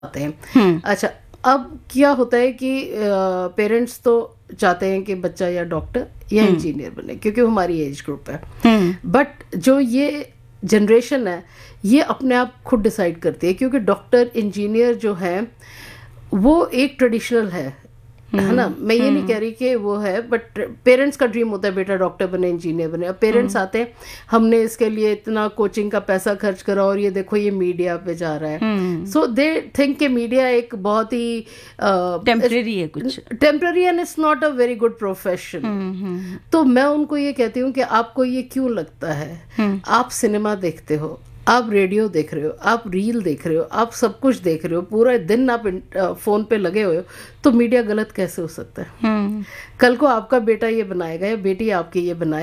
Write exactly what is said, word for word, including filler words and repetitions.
आते हैं। अच्छा, अब क्या होता है कि पेरेंट्स तो चाहते हैं कि बच्चा या डॉक्टर या इंजीनियर बने क्योंकि वो हमारी एज ग्रुप है, बट जो ये जनरेशन है ये अपने आप खुद डिसाइड करती है, क्योंकि डॉक्टर इंजीनियर जो है वो एक ट्रेडिशनल है है ना। मैं ये नहीं कह रही कि वो है, बट पेरेंट्स का ड्रीम होता है बेटा डॉक्टर बने, इंजीनियर बने। अब पेरेंट्स आते हैं, हमने इसके लिए इतना कोचिंग का पैसा खर्च करा और ये देखो ये मीडिया पे जा रहा है। सो दे थिंक कि मीडिया एक बहुत ही टेम्परेरी है, कुछ temporary and it's not a very good profession. तो मैं उनको ये कहती हूँ कि आपको ये क्यों लगता है, आप सिनेमा देखते हो, आप रेडियो देख रहे हो, आप रील देख रहे हो, आप सब कुछ देख रहे हो, पूरा दिन आप फोन पे लगे हुए हो, तो मीडिया गलत कैसे हो सकता है? कल को आपका बेटा ये बनाएगा या बेटी आपकी ये बनाए